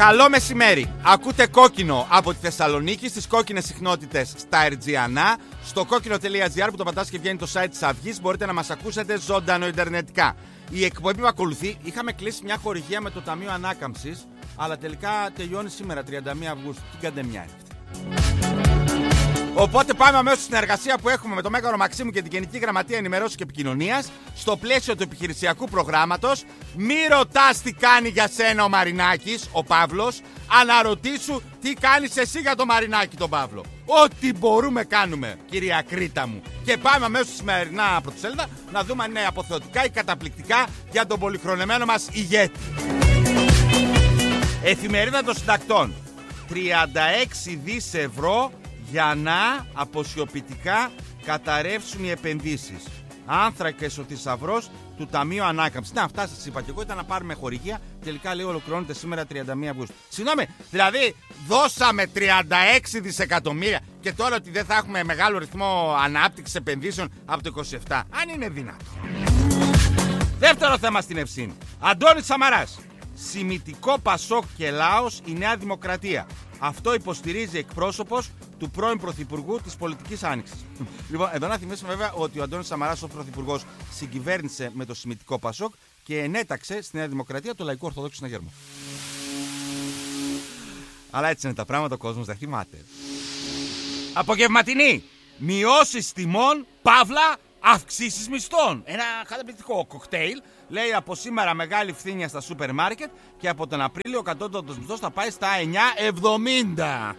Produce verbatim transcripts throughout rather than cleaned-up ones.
Καλό μεσημέρι. Ακούτε Κόκκινο από τη Θεσσαλονίκη στις κόκκινες συχνότητες στα Ερτζιανά. Στο κόκκινο τελεία τζι άρ που το πατάς και βγαίνει το site της Αυγής μπορείτε να μας ακούσετε ζωντανό ιντερνετικά. Η εκπομπή που ακολουθεί, είχαμε κλείσει μια χορηγία με το Ταμείο Ανάκαμψης, αλλά τελικά τελειώνει σήμερα τριάντα μία Αυγούστου. Τι καντεμιά είναι αυτή. Οπότε πάμε αμέσως στη συνεργασία που έχουμε με το Μέγαρο Μαξίμου και την Γενική Γραμματεία Ενημερώσεως και Επικοινωνίας στο πλαίσιο του επιχειρησιακού προγράμματος. Μη ρωτάς τι κάνει για σένα ο Μαρινάκης, ο Παύλος, αναρωτήσου τι κάνεις εσύ για το Μαρινάκη τον Παύλο. Ό,τι μπορούμε κάνουμε, κυρία Κρήτα μου. Και πάμε αμέσως στη σημερινά πρωτοσέλιδα να δούμε αν είναι αποθεωτικά ή καταπληκτικά για τον πολυχρονεμένο μας ηγέτη. Εφημερίδα των Συντακτών. τριάντα έξι δισεκατομμύρια ευρώ για να αποσιοποιητικά καταρρεύσουν οι επενδύσεις. Άνθρακες ο θησαυρός του Ταμείου Ανάκαμψης. Να, αυτά σας είπα και εγώ, ήταν να πάρουμε χορηγία. Τελικά λέει ολοκληρώνεται σήμερα τριάντα μία Αυγούστου. Συγγνώμη, δηλαδή δώσαμε τριάντα έξι δισεκατομμύρια και τώρα ότι δεν θα έχουμε μεγάλο ρυθμό ανάπτυξης επενδύσεων από το είκοσι επτά. Αν είναι δυνατό. Δεύτερο θέμα στην Ευσύνη. Αντώνης Σαμαράς. Σημιτικό Πασόκ και Λάος η Νέα Δημοκρατία. Αυτό υποστηρίζει εκπρόσωπος του πρώην Πρωθυπουργού της Πολιτικής Άνοιξης. Λοιπόν, εδώ να θυμίσουμε βέβαια ότι ο Αντώνης Σαμαράς ως Πρωθυπουργός συγκυβέρνησε με το Σημιτικό Πασόκ και ενέταξε στη Νέα Δημοκρατία το Λαϊκό Ορθοδόξο Συναγερμό. Αλλά έτσι είναι τα πράγματα, ο κόσμος δεν θυμάται. Απογευματινή. Μειώσεις τιμών, παύλα, αυξήσεις μισθών. Ένα καταπληκτικό κοκτέιλ. Λέει από σήμερα μεγάλη φθήνια στα σούπερ μάρκετ και από τον Απρίλιο ο κατώτατος μισθός θα πάει στα εννιά εβδομήντα.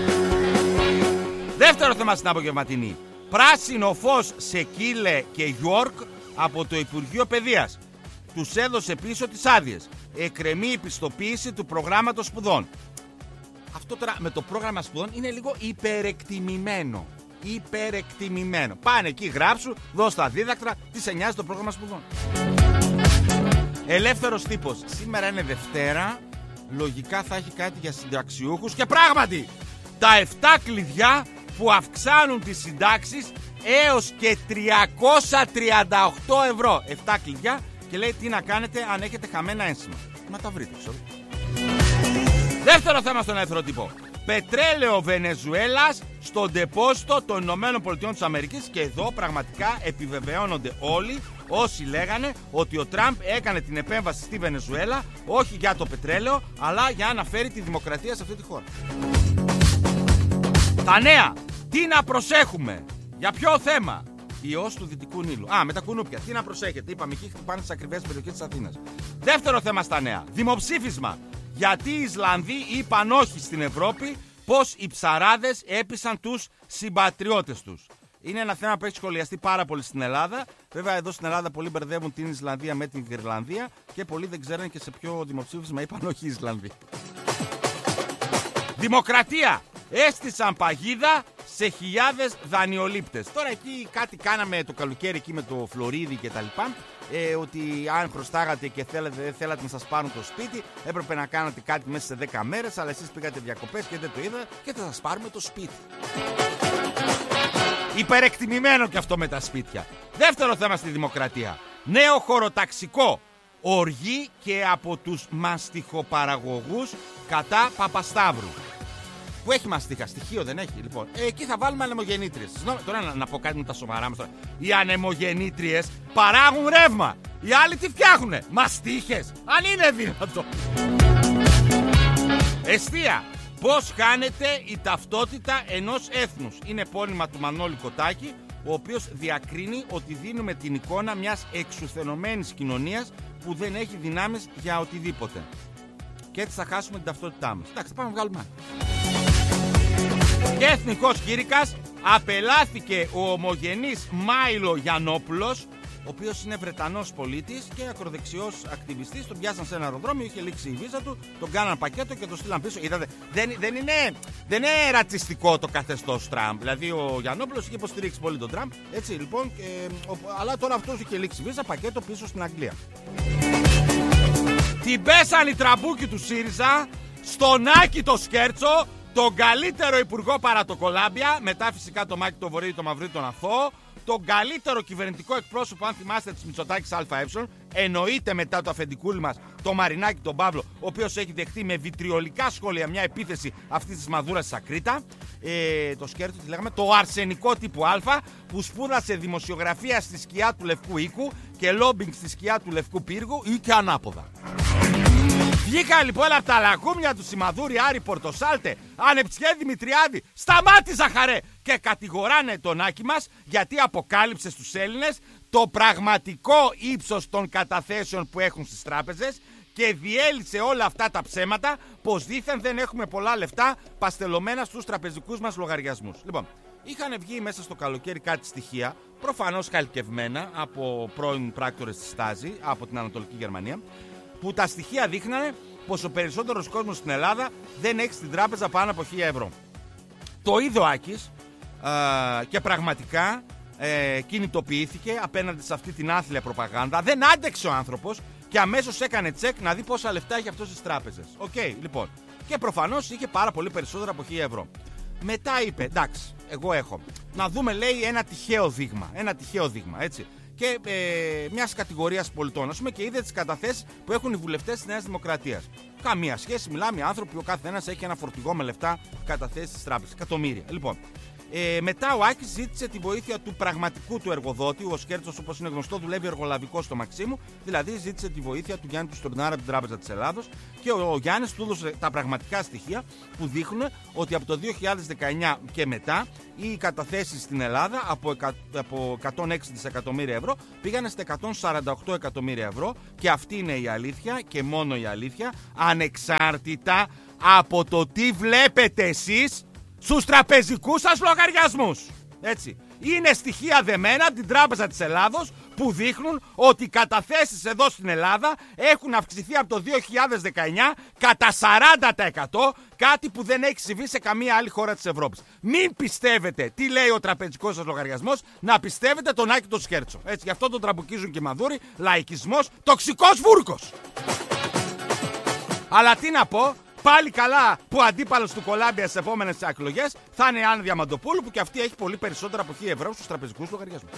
Δεύτερο θέμα στην απογευματινή. Πράσινο φως σε Κίλε και Γιόρκ από το Υπουργείο Παιδείας. Τους έδωσε πίσω τις άδειες. Εκκρεμεί η πιστοποίηση του προγράμματος σπουδών. Αυτό τώρα με το πρόγραμμα σπουδών είναι λίγο υπερεκτιμημένο. Υπερεκτιμημένο. Πάνε εκεί, γράψου, δώσ' τα δίδακτρα, τι σε νοιάζει το πρόγραμμα σπουδών. Ελεύθερος τύπος. Σήμερα είναι Δευτέρα. Λογικά θα έχει κάτι για συνταξιούχους. Και πράγματι, τα επτά κλειδιά που αυξάνουν τις συντάξεις έως και τριακόσια τριάντα οκτώ ευρώ. επτά κλειδιά και λέει τι να κάνετε αν έχετε χαμένα ένσημα. Να τα βρείτε, ξέρω. Δεύτερο θέμα στον ελεύθερο τύπο. Πετρέλαιο Βενεζουέλας στο ντεπόζιτο των Ηνωμένων Πολιτειών της Αμερικής. Και εδώ πραγματικά επιβεβαιώνονται όλοι όσοι λέγανε ότι ο Τραμπ έκανε την επέμβαση στη Βενεζουέλα όχι για το πετρέλαιο, αλλά για να φέρει τη δημοκρατία σε αυτή τη χώρα. Τα νέα. Τι να προσέχουμε. Για ποιο θέμα. Ιός του Δυτικού Νείλου. Α, με τα κουνούπια. Τι να προσέχετε. Είπαμε εκεί χτυπάνε στις ακριβές περιοχές της Αθήνας. Δεύτερο θέμα στα νέα. Δημοψήφισμα. Γιατί οι Ισλανδοί είπαν όχι στην Ευρώπη, πως οι ψαράδες έπεισαν τους συμπατριώτες τους. Είναι ένα θέμα που έχει σχολιαστεί πάρα πολύ στην Ελλάδα. Βέβαια, εδώ στην Ελλάδα πολλοί μπερδεύουν την Ισλανδία με την Ιρλανδία και πολλοί δεν ξέρουν και σε ποιο δημοψήφισμα είπαν όχι οι Ισλανδοί. Δημοκρατία. Έστησαν παγίδα σε χιλιάδες δανειολήπτες. Τώρα εκεί κάτι κάναμε το καλοκαίρι εκεί με το Φλωρίδι και τα λοιπά. Ε, ότι αν χρωστάγατε και θέλατε, δεν θέλατε να σας πάρουν το σπίτι, έπρεπε να κάνετε κάτι μέσα σε δέκα μέρες, αλλά εσείς πήγατε διακοπές και δεν το είδατε και θα σας πάρουμε το σπίτι. Υπερεκτιμημένο και αυτό με τα σπίτια. Δεύτερο θέμα στη δημοκρατία. Νέο χωροταξικό. Οργή και από τους μαστιχοπαραγωγούς κατά Παπασταύρου. Που έχει μαστίχα, στοιχείο δεν έχει. Λοιπόν, ε, εκεί θα βάλουμε ανεμογεννήτριες. Τώρα να, να πω κάτι με τα σοβαρά μας τώρα. Οι ανεμογεννήτριες παράγουν ρεύμα. Οι άλλοι τι φτιάχνουνε. Μαστίχες. Αν είναι δυνατό. Εστία. Πώς χάνεται η ταυτότητα ενός έθνους. Είναι επώνυμα του Μανώλη Κοτάκη, ο οποίος διακρίνει ότι δίνουμε την εικόνα μιας εξουθενωμένης κοινωνίας που δεν έχει δυνάμεις για οτιδήποτε. Και έτσι θα χάσουμε την ταυτότητά μας. Εντάξει, θα πάμε να βγάλουμε. Και εθνικός κήρυκας, απελάθηκε ο ομογενής Μάιλο Γιαννόπουλος, ο οποίος είναι Βρετανός πολίτης και ακροδεξιός ακτιβιστής. Τον πιάσαν σε ένα αεροδρόμιο, είχε λήξει η βίζα του, τον κάναν πακέτο και τον στείλαν πίσω. Είδατε, δεν, δεν, είναι, δεν είναι ρατσιστικό το καθεστώς Τραμπ. Δηλαδή ο Γιαννόπουλος είχε υποστηρίξει πολύ τον Τραμπ. Έτσι λοιπόν, και, ο, αλλά τώρα αυτός είχε λήξει η βίζα, πακέτο πίσω στην Αγγλία. Την πέσαν οι τραμπούκοι του ΣΥΡΙΖΑ, στον Άκη το Σκέρτσο, τον καλύτερο υπουργό παρά το Κολάμπια, μετά φυσικά το Μάκη το Βορύδη, το Μαυρίδη, τον Αθώο, τον καλύτερο κυβερνητικό εκπρόσωπο, αν θυμάστε, της Μητσοτάκης ΑΕ, εννοείται μετά το αφεντικούλι μας, το Μαρινάκη τον Παύλο, ο οποίος έχει δεχτεί με βιτριολικά σχόλια μια επίθεση αυτής της μαδούρας της Ακρίτα. Ε, το σκέρτο, τι λέγαμε, το αρσενικό τύπου Α, που σπούδασε δημοσιογραφία στη σκιά του Λευκού Οίκου και λόμπινγκ στη σκιά του Λευκού Πύργου ή και ανάποδα. Βγήκα λοιπόν από τα λακκούμια του Σιμαδούρη, Άρη Πορτοσάλτε, Ανεψιέ Δημητριάδη, σταμάτη Ζαχαρέ, και κατηγοράνε τον Άκη μας γιατί αποκάλυψε στους Έλληνες το πραγματικό ύψος των καταθέσεων που έχουν στις τράπεζες και διέλυσε όλα αυτά τα ψέματα πως δήθεν δεν έχουμε πολλά λεφτά παστελωμένα στους τραπεζικούς μας λογαριασμούς. Λοιπόν, είχαν βγει μέσα στο καλοκαίρι κάτι στοιχεία, προφανώς χαλκευμένα από πρώην πράκτορες της Στάζη, από την Ανατολική Γερμανία, που τα στοιχεία δείχνανε πως ο περισσότερος κόσμος στην Ελλάδα δεν έχει στην τράπεζα πάνω από χίλια ευρώ. Το είδε ο Άκης ε, και πραγματικά ε, κινητοποιήθηκε απέναντι σε αυτή την άθλια προπαγάνδα. Δεν άντεξε ο άνθρωπος και αμέσως έκανε τσεκ να δει πόσα λεφτά έχει αυτός στις τράπεζες. Οκ, okay, λοιπόν. Και προφανώς είχε πάρα πολύ περισσότερα από χίλια ευρώ. Μετά είπε, εντάξει, εγώ έχω. Να δούμε, λέει, ένα τυχαίο δείγμα. Ένα τυχαίο δείγμα, έτσι. Και ε, μια κατηγορία πολιτών, ας πούμε, και είδε τις καταθέσεις που έχουν οι βουλευτές της Νέας Δημοκρατίας. Καμία σχέση, μιλάμε οι άνθρωποι, ο κάθε ένας έχει ένα φορτηγό με λεφτά καταθέσεις της τράπεζας. Εκατομμύρια. Λοιπόν, ε, μετά ο Άκης ζήτησε τη βοήθεια του πραγματικού του εργοδότη. Ο Σκέρτσος, όπως είναι γνωστό, δουλεύει εργολαβικό στο Μαξίμου. Δηλαδή, ζήτησε τη βοήθεια του Γιάννη του Στουρνάρα από την Τράπεζα της Ελλάδος. Και ο, ο Γιάννης του έδωσε τα πραγματικά στοιχεία που δείχνουν ότι από το δύο χιλιάδες δεκαεννιά και μετά οι καταθέσεις στην Ελλάδα από, εκα, από εκατόν έξι δισεκατομμύρια ευρώ πήγανε στα εκατόν σαράντα οκτώ εκατομμύρια ευρώ. Και αυτή είναι η αλήθεια και μόνο η αλήθεια, ανεξάρτητα από το τι βλέπετε εσείς στους τραπεζικούς σας λογαριασμούς. Έτσι. Είναι στοιχεία δεμένα από την Τράπεζα της Ελλάδος που δείχνουν ότι οι καταθέσεις εδώ στην Ελλάδα έχουν αυξηθεί από το δύο χιλιάδες δεκαεννιά κατά σαράντα τοις εκατό, κάτι που δεν έχει συμβεί σε καμία άλλη χώρα της Ευρώπης. Μην πιστεύετε τι λέει ο τραπεζικός σας λογαριασμός, να πιστεύετε τον Άκη τον Σκέρτσο. Έτσι, γι' αυτό τον τραμπουκίζουν και οι Μαδούροι, λαϊκισμός, τοξικός βούρκος. Αλλά τι να πω, πάλι καλά που ο αντίπαλος του Κολάμπια στις επόμενες εκλογές θα είναι η Άννα Διαμαντοπούλου, που και αυτή έχει πολύ περισσότερα από χίλια ευρώ στους τραπεζικούς λογαριασμούς.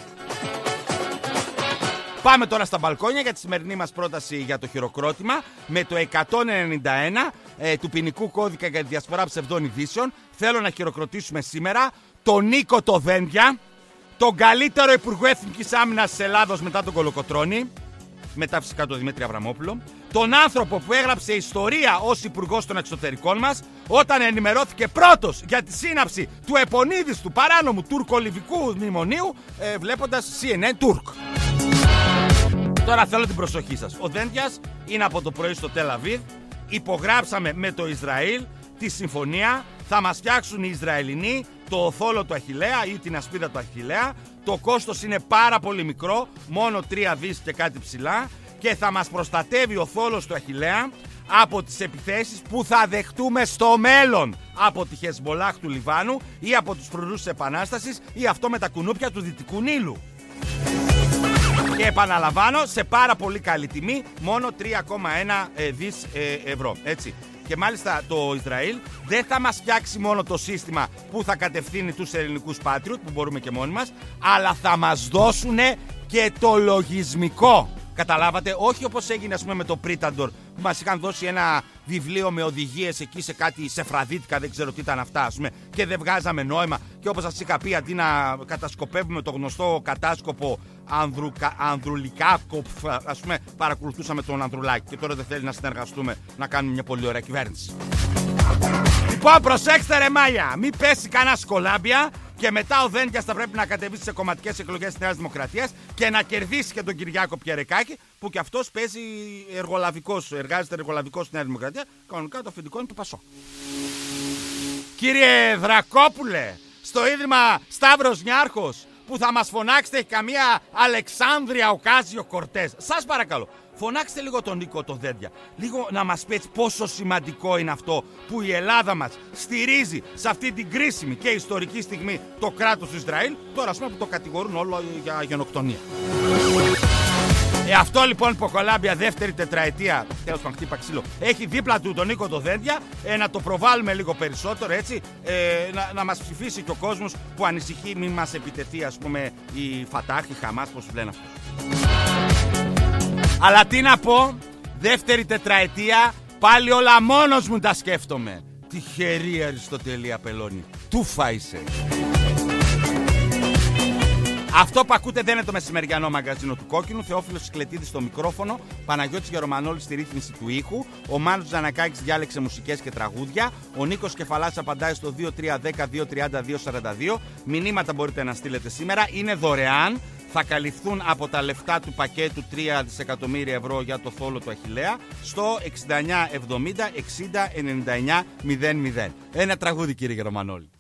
Πάμε τώρα στα μπαλκόνια για τη σημερινή μας πρόταση για το χειροκρότημα. Με το εκατόν ενενήντα ένα ε, του ποινικού κώδικα για τη διασπορά ψευδών ειδήσεων θέλω να χειροκροτήσουμε σήμερα τον Νίκο το Δένδια, τον καλύτερο Υπουργό Εθνικής Άμυνας της Ελλάδος μετά τον Κολοκοτρώνη, μετά φυσικά τον Δημήτρη Αβραμόπουλο, τον άνθρωπο που έγραψε ιστορία ως Υπουργός των Εξωτερικών μας όταν ενημερώθηκε πρώτος για τη σύναψη του επονίδιστου παράνομου τουρκολιβικού μνημονίου ε, βλέποντας σι εν εν Turk. Τώρα θέλω την προσοχή σας. Ο Δένδιας είναι από το πρωί στο Τελ Αβίβ. Υπογράψαμε με το Ισραήλ τη συμφωνία. Θα μας φτιάξουν οι Ισραηλινοί το οθόλο του Αχιλλέα ή την ασπίδα του Αχιλλέα. Το κόστος είναι πάρα πολύ μικρό, μόνο τρία δις και κάτι ψηλά. Και θα μας προστατεύει ο θόλος του Αχιλλέα από τις επιθέσεις που θα δεχτούμε στο μέλλον από τη Χεσμολάχ του Λιβάνου ή από τους φρουρούς της Επανάστασης ή αυτό με τα κουνούπια του Δυτικού Νείλου. Και επαναλαμβάνω, σε πάρα πολύ καλή τιμή, μόνο τρία κόμμα ένα δις ευρώ. Έτσι. Και μάλιστα το Ισραήλ δεν θα μας φτιάξει μόνο το σύστημα που θα κατευθύνει τους ελληνικούς Patriot, που μπορούμε και μόνοι μας, αλλά θα μας δώσουν και το λογισμικό. Καταλάβατε, όχι όπως έγινε, ας πούμε, με το Πρίταντορ, που μας είχαν δώσει ένα βιβλίο με οδηγίες εκεί σε κάτι σεφραδίτικα, δεν ξέρω τι ήταν αυτά, ας πούμε, και δεν βγάζαμε νόημα. Και όπως σας είχα πει, αντί να κατασκοπεύουμε το γνωστό κατάσκοπο Ανδρουκα, Ανδρουλικάκοπ, ας πούμε, παρακολουθούσαμε τον Ανδρουλάκη. Και τώρα δεν θέλει να συνεργαστούμε να κάνουμε μια πολύ ωραία κυβέρνηση. Λοιπόν, προσέξτε ρε Μάγια, μην πέσει κανένα σκολάμπια. Και μετά ο Δένδιας θα πρέπει να κατεβεί σε κομματικές εκλογές της Νέας Δημοκρατίας και να κερδίσει και τον Κυριάκο Πιερεκάκη, που και αυτός παίζει εργολαβικός, εργάζεται εργολαβικός στη Νέα Δημοκρατία. Κανονικά το αφεντικό είναι του Πασό. Κύριε Δρακόπουλε, στο Ίδρυμα Σταύρος Νιάρχος, που θα μας φωνάξετε καμία Αλεξάνδρεια Οκάζιο Κορτές, σας παρακαλώ, φωνάξτε λίγο τον Νίκο το Δένδια. Λίγο να μας πει πόσο σημαντικό είναι αυτό που η Ελλάδα μας στηρίζει σε αυτή την κρίσιμη και ιστορική στιγμή το κράτος του Ισραήλ. Τώρα, ας πούμε, που το κατηγορούν όλο για γενοκτονία. Ε, αυτό λοιπόν που Κολάμπια δεύτερη τετραετία, τέλος πάντων χτύπα ξύλο, έχει δίπλα του τον Νίκο το Δέντια, ε, να το προβάλλουμε λίγο περισσότερο, έτσι, ε, να, να μας ψηφίσει και ο κόσμος που ανησυχεί μην μας επιτεθεί, ας πούμε, η Φατάχ, η Χαμάς, πώς λένε αυτό. Αλλά τι να πω, δεύτερη τετραετία, πάλι όλα μόνος μου τα σκέφτομαι. Τυχερή Αριστοτελή Απελώνη, τούφα είσαι. Αυτό που ακούτε δεν είναι το μεσημεριανό μαγκαζίνο του Κόκκινου. Θεόφιλος Σκλετίδης στο μικρόφωνο, Παναγιώτης Γερομανόλης στη ρύθμιση του ήχου, ο Μάνος Ζανακάκης διάλεξε μουσικές και τραγούδια, ο Νίκος Κεφαλάς απαντάει στο δύο τρία ένα μηδέν δύο τρία δύο σαράντα δύο. Μηνύματα μπορείτε να στείλετε σήμερα, είναι δωρεάν. Θα καλυφθούν από τα λεφτά του πακέτου τρία δισεκατομμύρια ευρώ για το θόλο του Αχιλλέα στο εξήντα εννιά εβδομήντα εξήντα ενενήντα εννιά μηδέν μηδέν. Ένα τραγούδι, κύριε Γερομανόλη.